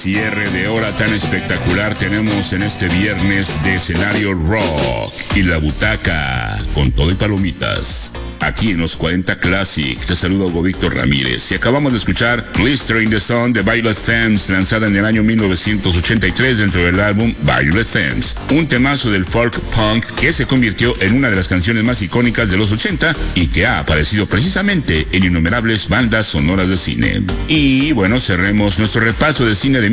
cierre de hora tan espectacular tenemos en este viernes de escenario rock y la butaca con todo y palomitas. Aquí en los 40 Classic, te saluda Hugo Víctor Ramírez y acabamos de escuchar Glister in the Sun de Violet Femmes, lanzada en el año 1983 dentro del álbum Violet Femmes, un temazo del folk punk que se convirtió en una de las canciones más icónicas de los 80 y que ha aparecido precisamente en innumerables bandas sonoras de cine. Y bueno, cerremos nuestro repaso de cine de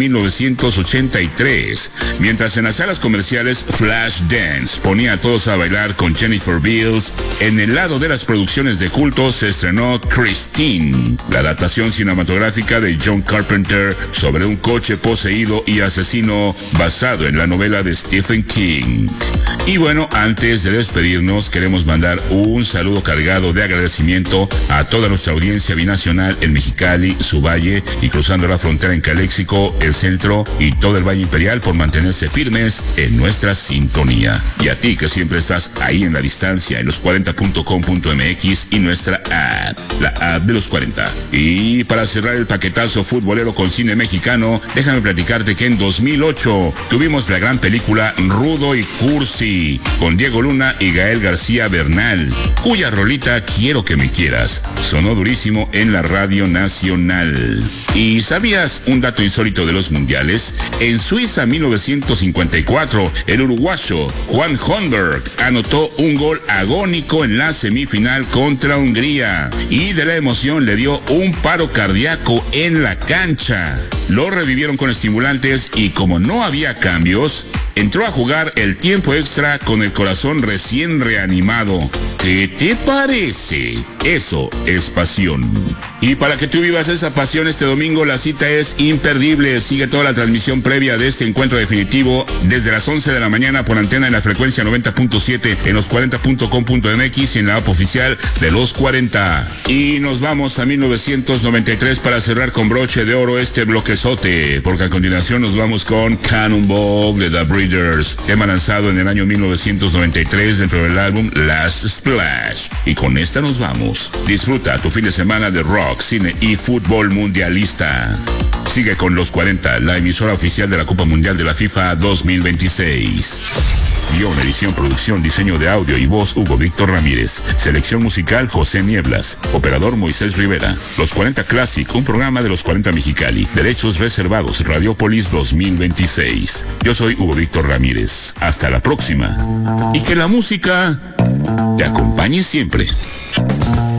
1983, mientras en las salas comerciales Flashdance ponía a todos a bailar con Jennifer Beals. En el lado de las producciones de culto se estrenó Christine, la adaptación cinematográfica de John Carpenter sobre un coche poseído y asesino basado en la novela de Stephen King. Y bueno, antes de despedirnos, queremos mandar un saludo cargado de agradecimiento a toda nuestra audiencia binacional en Mexicali, su valle y cruzando la frontera en Caléxico, el centro y todo el Valle Imperial por mantenerse firmes en nuestra sintonía. Y a ti que siempre estás ahí en la distancia en los40.com.mx y nuestra app, la app de los 40. Y para cerrar el paquetazo futbolero con cine mexicano, déjame platicarte que en 2008 tuvimos la gran película Rudo y Cursi con Diego Luna y Gael García Bernal, cuya rolita Quiero que me quieras sonó durísimo en la Radio Nacional. ¿Y sabías un dato insólito de los mundiales? En Suiza 1954, el uruguayo Juan Holmberg anotó un gol agónico en la semifinal contra Hungría y de la emoción le dio un paro cardíaco en la cancha. Lo revivieron con estimulantes y como no había cambios, entró a jugar el tiempo extra con el corazón recién reanimado. ¿Qué te parece? Eso es pasión. Y para que tú vivas esa pasión este domingo, la cita es imperdible. Sigue toda la transmisión previa de este encuentro definitivo desde las 11 de la mañana por antena en la frecuencia 90.7 en los40.com.mx y en la app oficial de los 40. Y nos vamos a 1993 para cerrar con broche de oro este bloquezote, porque a continuación nos vamos con Cannonball de The Breeders, tema lanzado en el año 1993 dentro del álbum Last Splash. Y con esta nos vamos. Disfruta tu fin de semana de rock, cine y fútbol mundialista. Sigue con los 40, la emisora oficial de la Copa Mundial de la FIFA 2026. Guión, edición, producción, diseño de audio y voz Hugo Víctor Ramírez. Selección musical José Nieblas. Operador Moisés Rivera. Los 40 Classic, un programa de los 40 Mexicali. Derechos reservados, Radiopolis 2026. Yo soy Hugo Víctor Ramírez. Hasta la próxima. Y que la música te acompañe siempre.